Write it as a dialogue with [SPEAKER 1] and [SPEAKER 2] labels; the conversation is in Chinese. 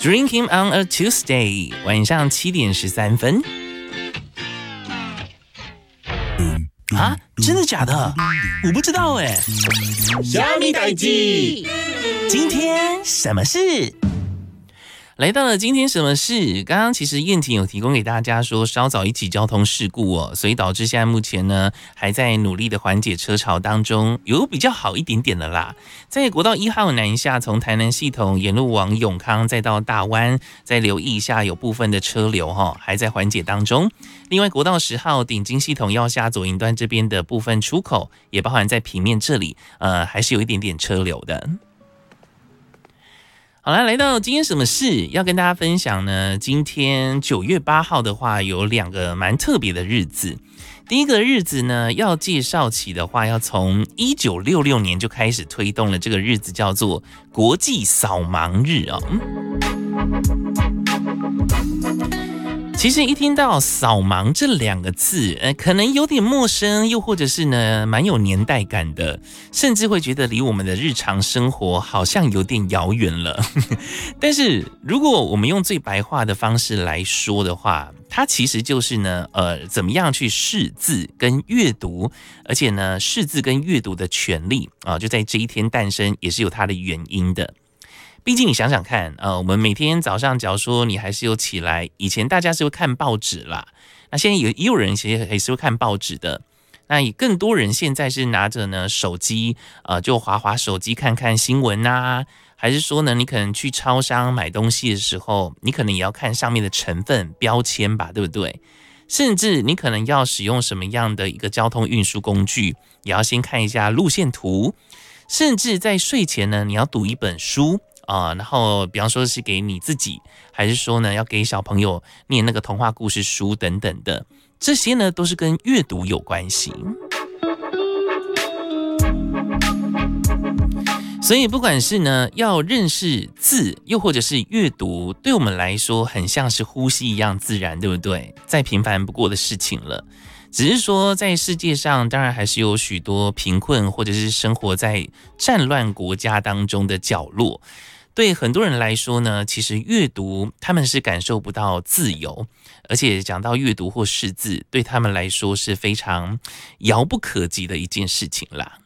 [SPEAKER 1] Drinking on a Tuesday， 晚上7点13分。啊，真的假的？我不知道哎。
[SPEAKER 2] 虾米代志？
[SPEAKER 1] 今天什么事？来到了今天什么事？刚刚其实燕婷有提供给大家说稍早一起交通事故哦，所以导致现在目前呢还在努力的缓解车潮当中，有比较好一点点的啦。在国道1号南下，从台南系统沿路往永康再到大湾，再留意一下有部分的车流还在缓解当中。另外国道10号顶金系统要下左营端这边的部分出口，也包含在平面这里，还是有一点点车流的。好了，来到今天什么事要跟大家分享呢？今天9月8号的话，有2个蛮特别的日子。第一个日子呢，要介绍起的话，要从1966年就开始推动了，这个日子叫做国际扫盲日哦。其实一听到扫盲这2个字，可能有点陌生，又或者是呢蛮有年代感的，甚至会觉得离我们的日常生活好像有点遥远了。但是如果我们用最白话的方式来说的话，它其实就是呢怎么样去识字跟阅读，而且呢识字跟阅读的权利就在这一天诞生，也是有它的原因的。毕竟你想想看，我们每天早上假如说你还是有起来，以前大家是会看报纸啦，那现在也有人其实也是会看报纸的，那也更多人现在是拿着呢手机，就滑手机看看新闻啊，还是说呢你可能去超商买东西的时候，你可能也要看上面的成分标签吧，对不对？甚至你可能要使用什么样的一个交通运输工具，也要先看一下路线图，甚至在睡前呢，你要读一本书。然后比方说是给你自己，还是说呢要给小朋友念那个童话故事书等等的，这些呢都是跟阅读有关系。所以不管是呢要认识字，又或者是阅读，对我们来说很像是呼吸一样自然，对不对？再平凡不过的事情了。只是说在世界上当然还是有许多贫困或者是生活在战乱国家当中的角落，对很多人来说呢，其实阅读他们是感受不到自由，而且讲到阅读或识字，对他们来说是非常遥不可及的一件事情啦。